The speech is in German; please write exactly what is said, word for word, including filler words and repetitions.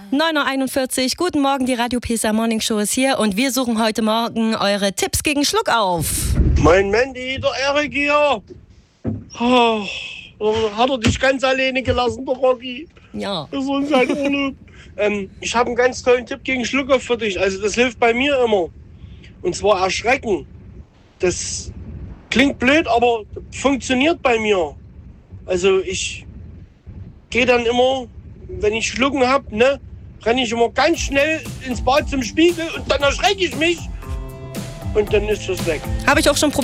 neun Uhr einundvierzig, guten Morgen, die Radio Pesa Morning Show ist hier und wir suchen heute Morgen eure Tipps gegen Schluckauf. Mein Mandy, der Erik hier. Oh, hat er dich ganz alleine gelassen, der Rocky? Ja. Das ist uns ein Urlaub. ähm, ich habe einen ganz tollen Tipp gegen Schluckauf für dich. Also das hilft bei mir immer. Und zwar Erschrecken. Das klingt blöd, aber funktioniert bei mir. Also ich gehe dann immer, wenn ich Schlucken habe, ne, renne ich immer ganz schnell ins Bad zum Spiegel und dann erschrecke ich mich und dann ist das weg. Habe ich auch schon probiert.